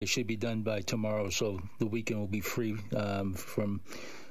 it should be done by tomorrow, so the weekend will be free from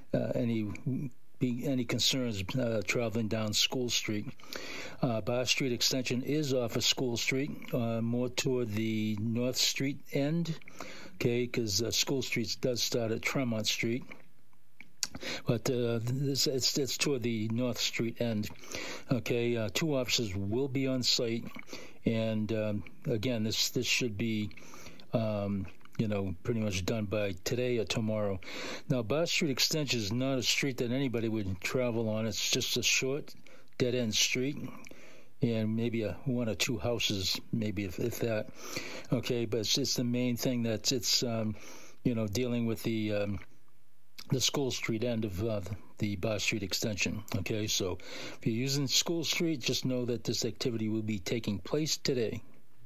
any concerns traveling down School Street. Bar Street extension is off of School Street, more toward the North Street end, okay, because School Street does start at Tremont Street. But it's toward the North Street end. Okay, 2 officers will be on site, and again, this should be pretty much done by today or tomorrow. Now, Bar Street Extension is not a street that anybody would travel on. It's just a short, dead-end street, and maybe one or 2 houses, maybe if that. Okay, but it's the main thing that it's dealing with the School Street end of the Bar Street Extension. Okay, so if you're using School Street, just know that this activity will be taking place today.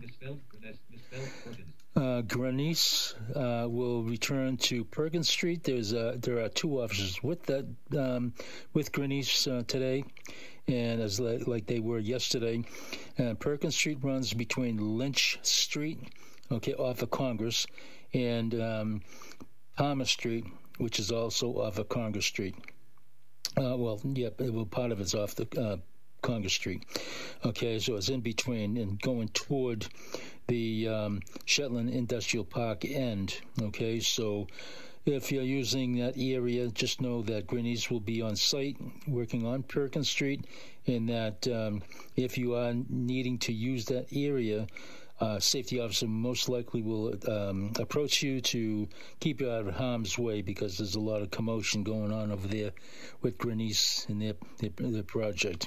Grenice will return to Perkins Street. There are 2 officers with Grenice today, and as like they were yesterday. And Perkins Street runs between Lynch Street, okay, off of Congress, and Palmer Street, which is also off of Congress Street. Part of it's off the Congress Street. Okay, so it's in between and going toward the Shetland Industrial Park end. Okay, so if you're using that area, just know that Grenice will be on site working on Perkins Street, and that if you are needing to use that area, safety officer most likely will approach you to keep you out of harm's way, because there's a lot of commotion going on over there with Grenice and their project.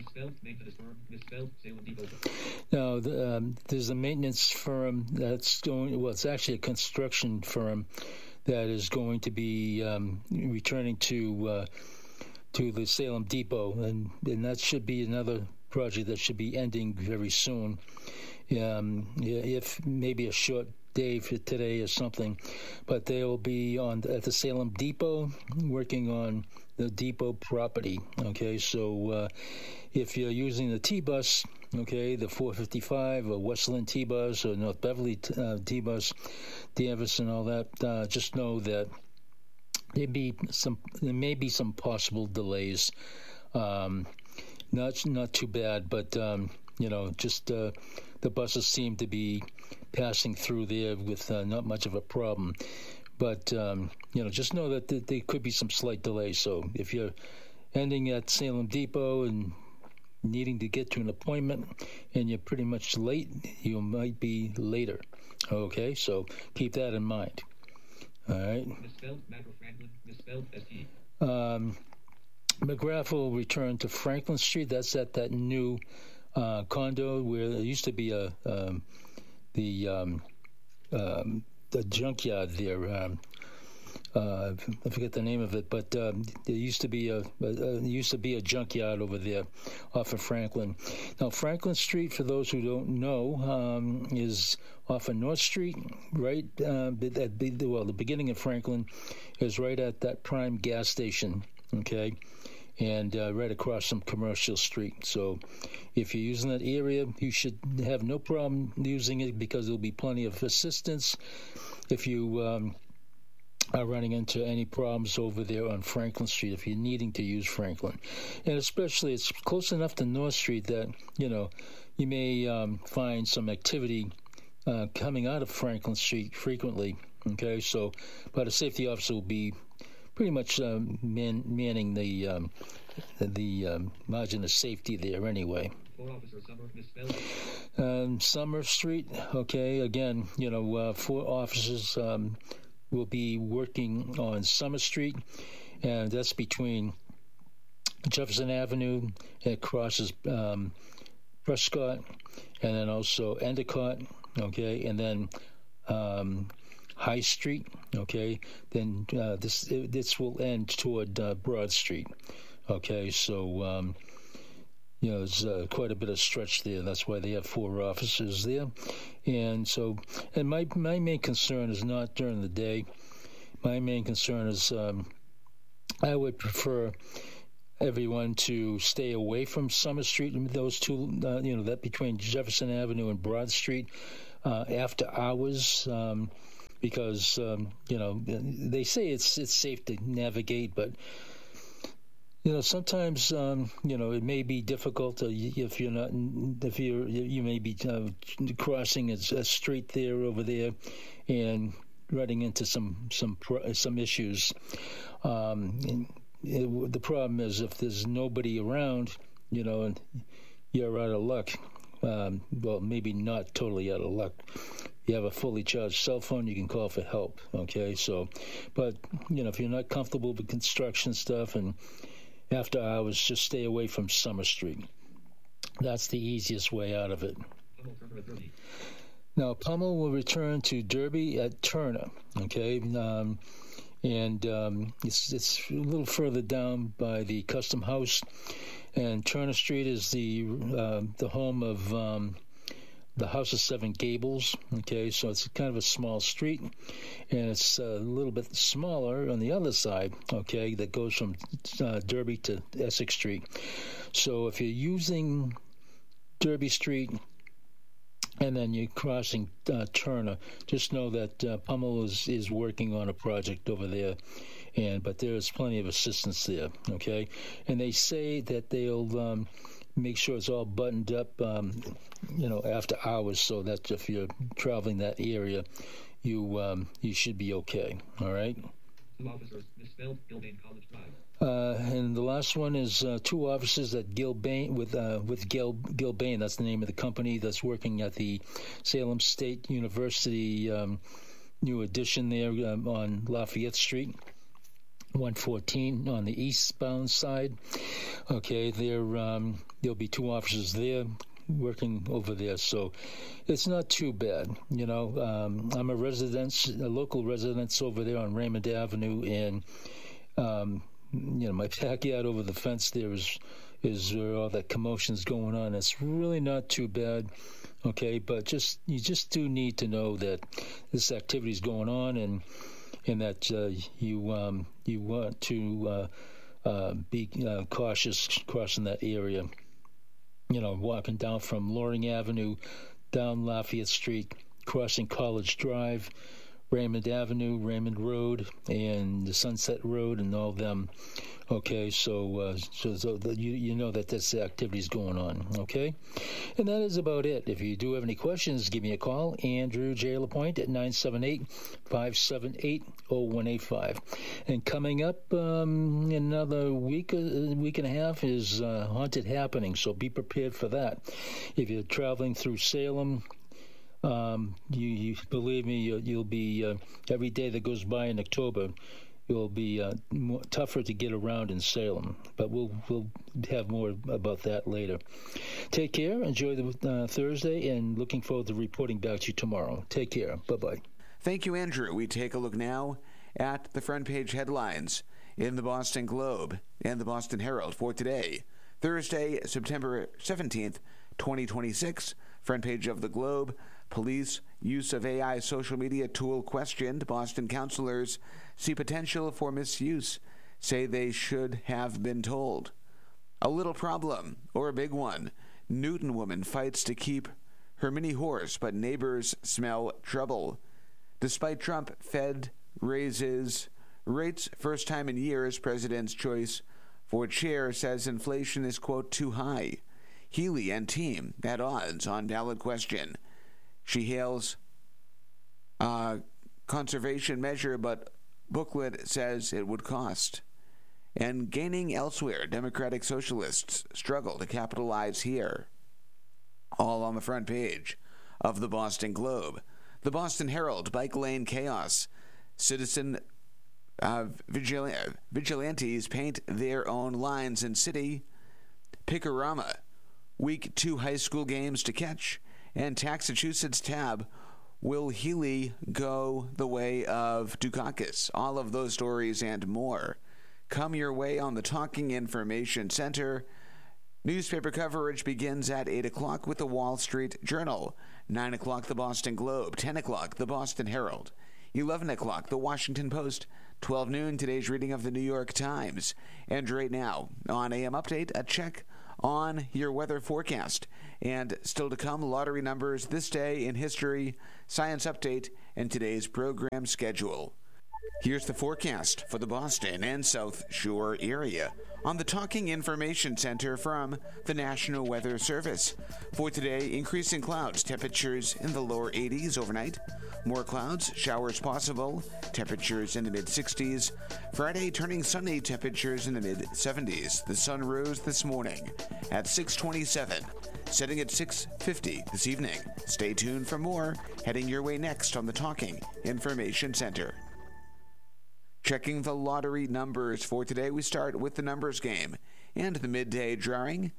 Now, there's a maintenance firm that's going. Well, it's actually a construction firm that is going to be returning to the Salem Depot, and that should be another project that should be ending very soon. If maybe a short day for today or something, but they will be at the Salem Depot working on the depot property. Okay, so if you're using the T-bus, okay, the 455 or Westland T-bus or North Beverly T-bus, Danvers and all that, just know that there may be some possible delays. Not too bad, but the buses seem to be passing through there with not much of a problem. But, just know that there could be some slight delays. So if you're ending at Salem Depot and needing to get to an appointment and you're pretty much late, you might be later. Okay, so keep that in mind. All right. McGrath will return to Franklin Street. That's at that new condo where there used to be the junkyard there. I forget the name of it, but there used to be a junkyard over there off of Franklin. Now, Franklin Street, for those who don't know, is off of North Street, right? The beginning of Franklin is right at that Prime gas station, okay, and right across from Commercial Street. So if you're using that area, you should have no problem using it, because there'll be plenty of assistance if you are running into any problems over there on Franklin Street, if you're needing to use Franklin. And especially, it's close enough to North Street that, you may find some activity coming out of Franklin Street frequently. Okay, so, but a safety officer will be pretty much manning the margin of safety there anyway. Summer Street, okay, again, 4 officers will be working on Summer Street, and that's between Jefferson Avenue, it crosses Prescott, and then also Endicott, okay, and then High Street, okay, then this will end toward Broad Street, okay, so there's quite a bit of stretch there. That's why they have 4 officers there. And so, and my main concern is not during the day. My main concern is I would prefer everyone to stay away from Summer Street and those two, that between Jefferson Avenue and Broad Street after hours. because they say it's safe to navigate, but sometimes it may be difficult if you may be crossing a street there over there and running into some issues. The problem is if there's nobody around, and you're out of luck. Well, maybe not totally out of luck. You have a fully charged cell phone, you can call for help. Okay, so, but if you're not comfortable with construction stuff and after hours, just stay away from Summer Street. That's the easiest way out of it. Now, Pummel will return to Derby at Turner. Okay, and it's a little further down by the Custom House. And Turner Street is the home of the House of Seven Gables. Okay, so it's kind of a small street, and it's a little bit smaller on the other side. Okay, that goes from Derby to Essex Street. So if you're using Derby Street and then you're crossing Turner, just know that Pummel is working on a project over there. But there's plenty of assistance there, okay? And they say that they'll make sure it's all buttoned up, after hours, so that if you're traveling that area, you should be okay, all right? And the last one is two officers at Gilbane with Gilbane. That's the name of the company that's working at the Salem State University new addition there on Lafayette Street. 114 on the eastbound side. Okay, there'll be two officers there working over there, so it's not too bad. I'm a local resident over there on Raymond Avenue, and my backyard over the fence there is where all that commotion's going on. It's really not too bad. Okay, but you just do need to know that this activity is going on, and that you want to be cautious crossing that area. Walking down from Loring Avenue, down Lafayette Street, crossing College Drive, Raymond Avenue, Raymond Road, and the Sunset Road, and all them. Okay, so you know that this activity is going on. Okay, and that is about it. If you do have any questions, give me a call. Andrew J. LaPointe at 978-578-0185. And coming up in another week and a half is Haunted Happening. So be prepared for that. If you're traveling through Salem, you believe me, you'll be every day that goes by in October, it'll be tougher to get around in Salem, but we'll have more about that later. Take care, enjoy the Thursday, and looking forward to reporting back to you tomorrow. Take care. Bye-bye. Thank you, Andrew. We take a look now at the front page headlines in the Boston Globe and the Boston Herald for today, Thursday, September 17th, 2026. Front page of the Globe: police use of AI social media tool questioned. Boston counselors see potential for misuse, say they should have been told. A little problem, or a big one. Newton woman fights to keep her mini horse, but neighbors smell trouble. Despite Trump, Fed raises rates first time in years. President's choice for chair says inflation is, quote, too high. Healy and team at odds on ballot question. She hails conservation measure, but booklet says it would cost. And gaining elsewhere, Democratic Socialists struggle to capitalize here. All on the front page of the Boston Globe. The Boston Herald: bike lane chaos. Citizen vigilantes paint their own lines in city. Picorama: week 2 high school games to catch. And Massachusetts tab: will Healy go the way of Dukakis? All of those stories and more come your way on the Talking Information Center. Newspaper coverage begins at 8 o'clock with the Wall Street Journal, 9 o'clock the Boston Globe, 10 o'clock the Boston Herald, 11 o'clock the Washington Post, 12 noon today's reading of the New York Times. And right now on AM Update, a check on your weather forecast. And still to come, lottery numbers, this day in history, science update, and today's program schedule. Here's the forecast for the Boston and South Shore area on the Talking Information Center from the National Weather Service. For today, increasing clouds, temperatures in the lower 80s overnight. More clouds, showers possible, temperatures in the mid-60s. Friday, turning sunny, temperatures in the mid-70s. The sun rose this morning at 6:27, setting at 6:50 this evening. Stay tuned for more, heading your way next on the Talking Information Center. Checking the lottery numbers for today, we start with the numbers game and the midday drawing.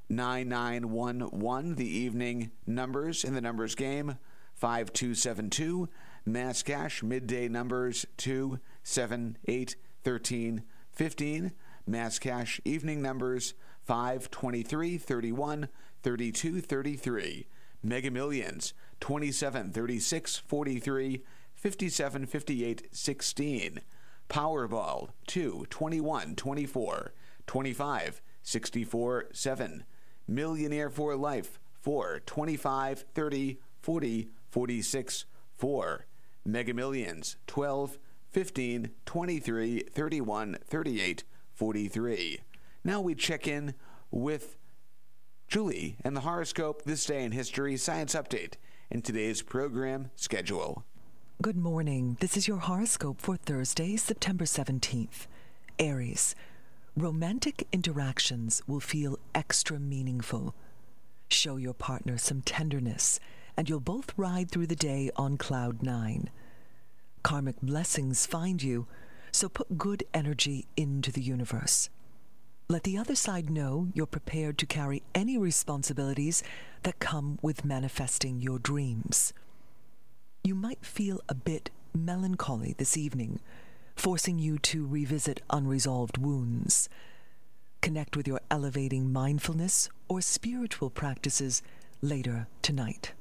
9911, the evening numbers in the numbers game. 5272, mass cash, midday numbers 2, 7, 8, 13, 15. Mass cash, evening numbers 5, 23, 31, 32, 33. Mega Millions 27, 36, 43, 57, 58, 16. Powerball 2, 21, 24, 25, 64, 7. Millionaire for Life 4, 25, 30, 40, 46, 4. Mega Millions 12, 15, 23, 31, 38, 43. Now we check in with Julie and the horoscope, this day in history, science update, and today's program schedule. Good morning. This is your horoscope for Thursday, September 17th. Aries, romantic interactions will feel extra meaningful. Show your partner some tenderness, and you'll both ride through the day on cloud 9. Karmic blessings find you, so put good energy into the universe. Let the other side know you're prepared to carry any responsibilities that come with manifesting your dreams. You might feel a bit melancholy this evening, forcing you to revisit unresolved wounds. Connect with your elevating mindfulness or spiritual practices later tonight.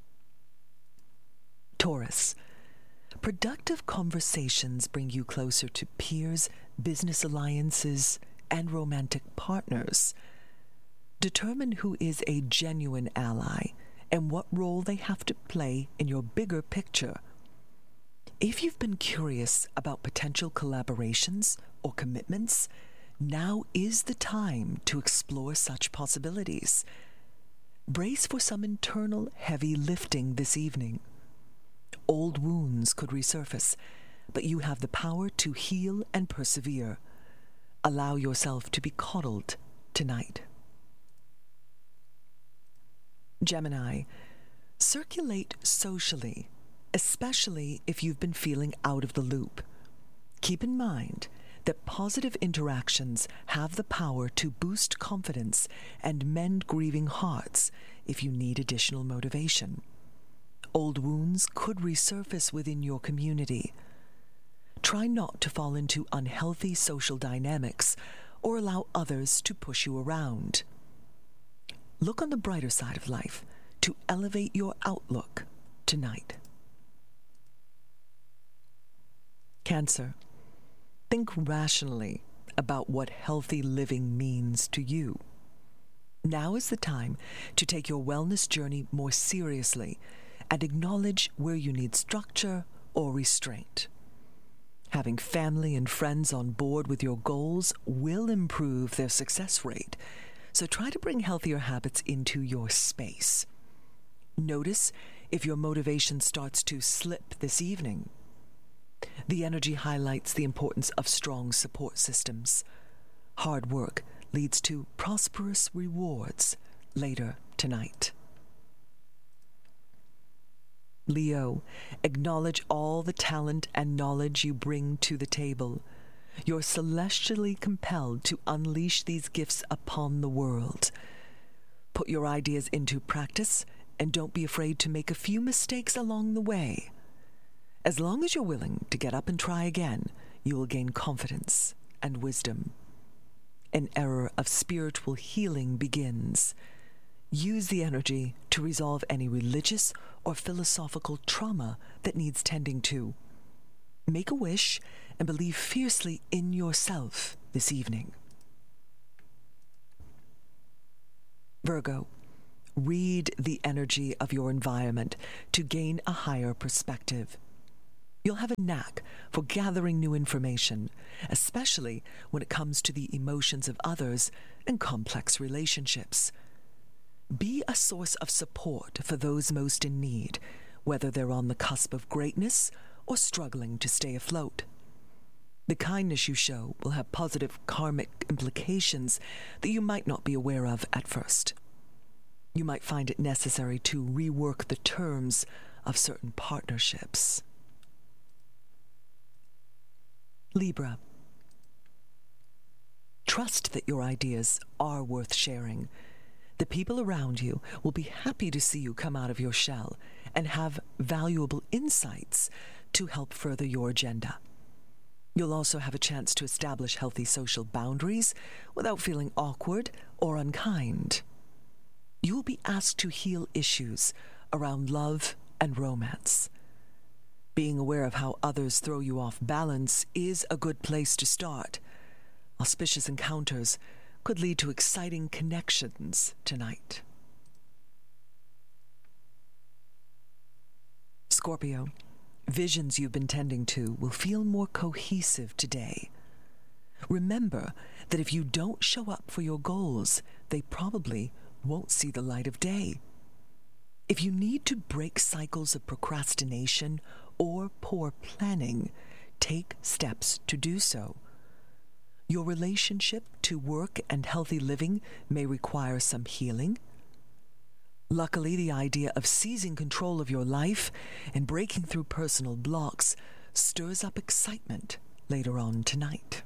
Taurus, productive conversations bring you closer to peers, business alliances, and romantic partners. Determine who is a genuine ally and what role they have to play in your bigger picture. If you've been curious about potential collaborations or commitments, now is the time to explore such possibilities. Brace for some internal heavy lifting this evening. Old wounds could resurface, but you have the power to heal and persevere. Allow yourself to be coddled tonight. Gemini, circulate socially, especially if you've been feeling out of the loop. Keep in mind that positive interactions have the power to boost confidence and mend grieving hearts if you need additional motivation. Old wounds could resurface within your community. Try not to fall into unhealthy social dynamics or allow others to push you around. Look on the brighter side of life to elevate your outlook tonight. Cancer, think rationally about what healthy living means to you. Now is the time to take your wellness journey more seriously and acknowledge where you need structure or restraint. Having family and friends on board with your goals will improve their success rate, so try to bring healthier habits into your space. Notice if your motivation starts to slip this evening. The energy highlights the importance of strong support systems. Hard work leads to prosperous rewards later tonight. Leo, acknowledge all the talent and knowledge you bring to the table. You're celestially compelled to unleash these gifts upon the world. Put your ideas into practice and don't be afraid to make a few mistakes along the way. As long as you're willing to get up and try again, you will gain confidence and wisdom. An era of spiritual healing begins. Use the energy to resolve any religious or philosophical trauma that needs tending to. Make a wish and believe fiercely in yourself this evening. Virgo, read the energy of your environment to gain a higher perspective. You'll have a knack for gathering new information, especially when it comes to the emotions of others and complex relationships. Be a source of support for those most in need, whether they're on the cusp of greatness or struggling to stay afloat. The kindness you show will have positive karmic implications that you might not be aware of at first. You might find it necessary to rework the terms of certain partnerships. Libra. Trust that your ideas are worth sharing. The people around you will be happy to see you come out of your shell and have valuable insights to help further your agenda. You'll also have a chance to establish healthy social boundaries without feeling awkward or unkind. You will be asked to heal issues around love and romance. Being aware of how others throw you off balance is a good place to start. Auspicious encounters could lead to exciting connections tonight. Scorpio. Visions you've been tending to will feel more cohesive today. Remember that if you don't show up for your goals, they probably won't see the light of day. If you need to break cycles of procrastination or poor planning, take steps to do so. Your relationship to work and healthy living may require some healing. Luckily, the idea of seizing control of your life and breaking through personal blocks stirs up excitement later on tonight.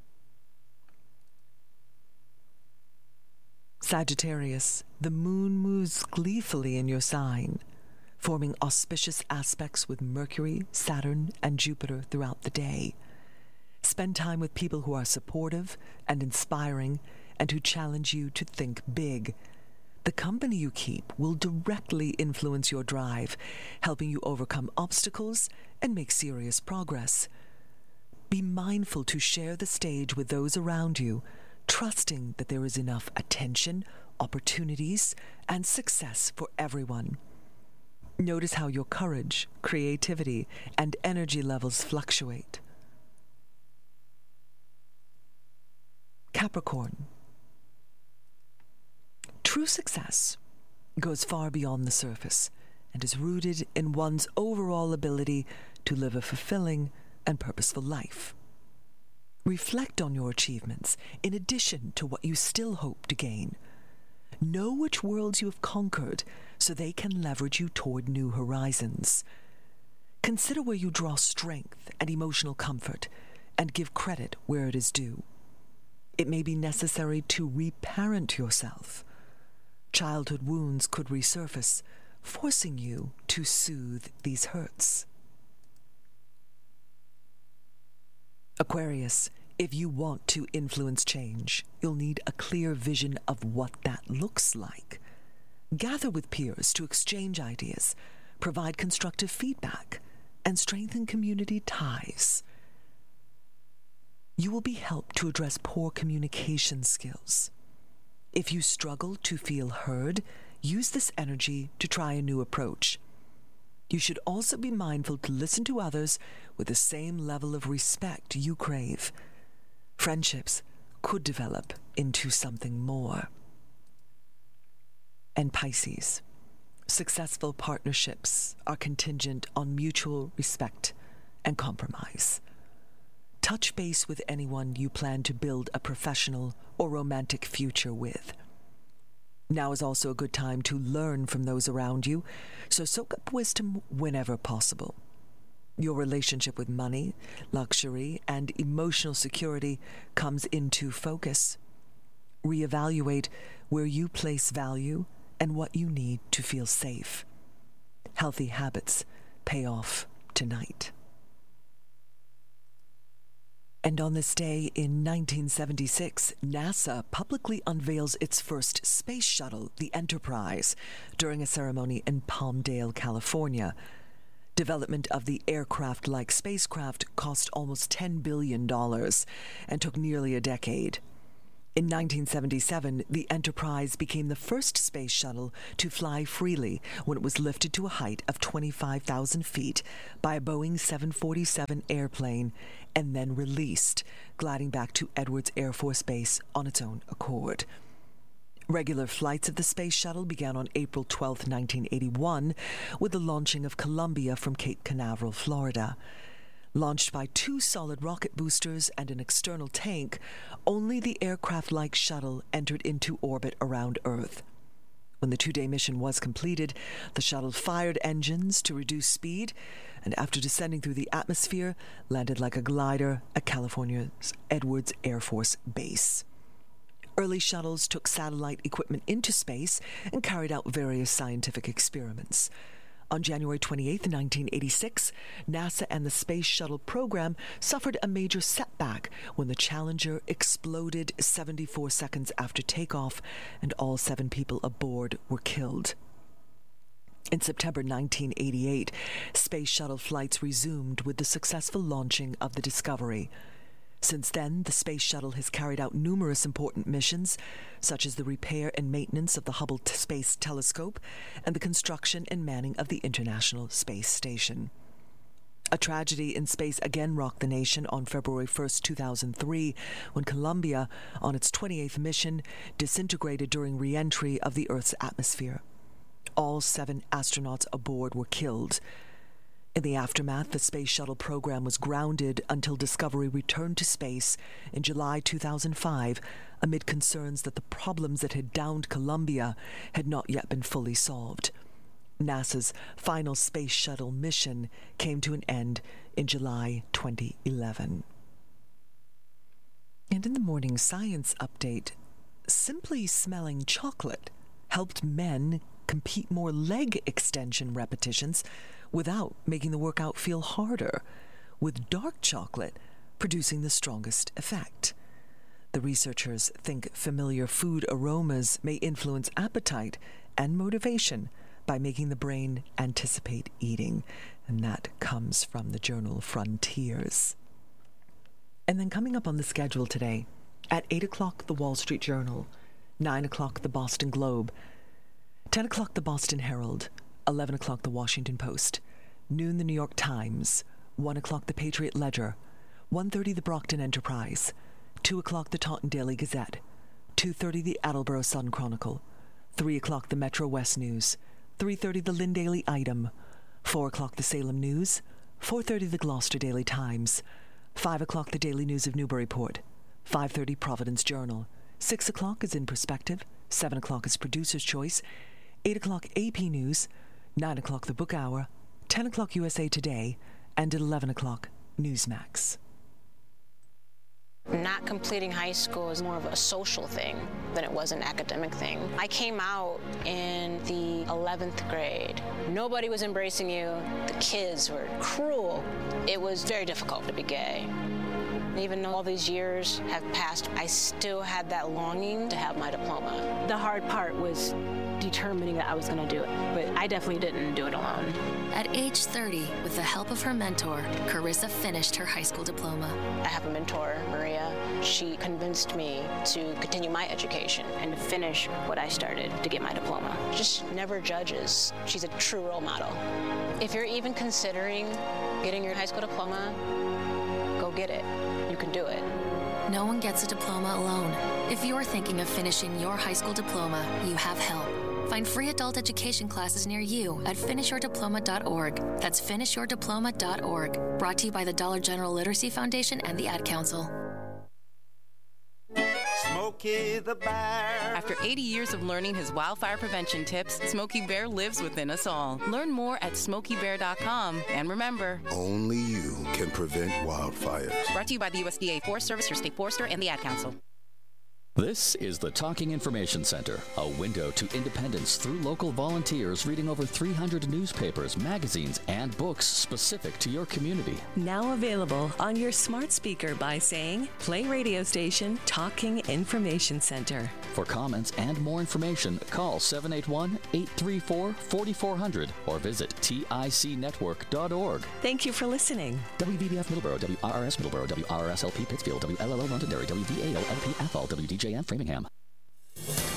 Sagittarius, the moon moves gleefully in your sign, forming auspicious aspects with Mercury, Saturn, and Jupiter throughout the day. Spend time with people who are supportive and inspiring and who challenge you to think big. The company you keep will directly influence your drive, helping you overcome obstacles and make serious progress. Be mindful to share the stage with those around you, trusting that there is enough attention, opportunities, and success for everyone. Notice how your courage, creativity, and energy levels fluctuate. Capricorn. True success goes far beyond the surface and is rooted in one's overall ability to live a fulfilling and purposeful life. Reflect on your achievements in addition to what you still hope to gain. Know which worlds you have conquered so they can leverage you toward new horizons. Consider where you draw strength and emotional comfort and give credit where it is due. It may be necessary to reparent yourself. Childhood wounds could resurface, forcing you to soothe these hurts. Aquarius, if you want to influence change, you'll need a clear vision of what that looks like. Gather with peers to exchange ideas, provide constructive feedback, and strengthen community ties. You will be helped to address poor communication skills. If you struggle to feel heard, use this energy to try a new approach. You should also be mindful to listen to others with the same level of respect you crave. Friendships could develop into something more. And Pisces, successful partnerships are contingent on mutual respect and compromise. Touch base with anyone you plan to build a professional or romantic future with. Now is also a good time to learn from those around you, so soak up wisdom whenever possible. Your relationship with money, luxury, and emotional security comes into focus. Reevaluate where you place value and what you need to feel safe. Healthy habits pay off tonight. And on this day in 1976, NASA publicly unveils its first space shuttle, the Enterprise, during a ceremony in Palmdale, California. Development of the aircraft-like spacecraft cost almost $10 billion and took nearly a decade. In 1977, the Enterprise became the first space shuttle to fly freely when it was lifted to a height of 25,000 feet by a Boeing 747 airplane and then released, gliding back to Edwards Air Force Base on its own accord. Regular flights of the space shuttle began on April 12, 1981, with the launching of Columbia from Cape Canaveral, Florida. Launched by 2 solid rocket boosters and an external tank, only the aircraft-like shuttle entered into orbit around Earth. When the 2-day mission was completed, the shuttle fired engines to reduce speed, and after descending through the atmosphere, landed like a glider at California's Edwards Air Force Base. Early shuttles took satellite equipment into space and carried out various scientific experiments. On January 28, 1986, NASA and the Space Shuttle program suffered a major setback when the Challenger exploded 74 seconds after takeoff, and all 7 people aboard were killed. In September 1988, Space Shuttle flights resumed with the successful launching of the Discovery. Since then, the Space Shuttle has carried out numerous important missions, such as the repair and maintenance of the Hubble Space Telescope and the construction and manning of the International Space Station. A tragedy in space again rocked the nation on February 1, 2003, when Columbia, on its 28th mission, disintegrated during re-entry of the Earth's atmosphere. All 7 astronauts aboard were killed. In the aftermath, the Space Shuttle program was grounded until Discovery returned to space in July 2005, amid concerns that the problems that had downed Columbia had not yet been fully solved. NASA's final Space Shuttle mission came to an end in July 2011. And in the morning science update, simply smelling chocolate helped men compete more leg extension repetitions without making the workout feel harder, with dark chocolate producing the strongest effect. The researchers think familiar food aromas may influence appetite and motivation by making the brain anticipate eating, and that comes from the journal Frontiers. And then coming up on the schedule today, at 8 o'clock, the Wall Street Journal, 9 o'clock, the Boston Globe, 10 o'clock, the Boston Herald, 11 o'clock, the Washington Post, noon, the New York Times, 1 o'clock, the Patriot Ledger, 1:30, the Brockton Enterprise, 2 o'clock, the Taunton Daily Gazette, 2:30, the Attleboro Sun Chronicle, 3 o'clock, the Metro West News, 3:30, the Lynn Daily Item, 4 o'clock, the Salem News, 4:30, the Gloucester Daily Times, 5 o'clock, the Daily News of Newburyport, 5:30, Providence Journal, 6 o'clock is In Perspective, 7 o'clock is Producer's Choice, 8 o'clock, AP News, 9 o'clock, the Book Hour, 10 o'clock, USA Today, and at 11 o'clock, Newsmax. Not completing high school is more of a social thing than it was an academic thing. I came out in the 11th grade. Nobody was embracing you. The kids were cruel. It was very difficult to be gay. Even though all these years have passed, I still had that longing to have my diploma. The hard part was determining that I was going to do it, but I definitely didn't do it alone. At age 30, with the help of her mentor, Carissa finished her high school diploma. I have a mentor, Maria. She convinced me to continue my education and to finish what I started to get my diploma. Just never judges. She's a true role model. If you're even considering getting your high school diploma, go get it. You can do it. No one gets a diploma alone. If you're thinking of finishing your high school diploma, you have help. Find free adult education classes near you at finishyourdiploma.org. That's finishyourdiploma.org. Brought to you by the Dollar General Literacy Foundation and the Ad Council. Smokey the Bear. After 80 years of learning his wildfire prevention tips, Smokey Bear lives within us all. Learn more at SmokeyBear.com. And remember, only you can prevent wildfires. Brought to you by the USDA Forest Service, your state forester, and the Ad Council. This is the Talking Information Center, a window to independence through local volunteers reading over 300 newspapers, magazines, and books specific to your community. Now available on your smart speaker by saying, play radio station Talking Information Center. For comments and more information, call 781-834-4400 or visit ticnetwork.org. Thank you for listening. WVBF Middleborough, WRRS Middleborough, WRRS LP Pittsfield, WLLO Londonderry, WVAO LP Athol, WDJ JM Framingham.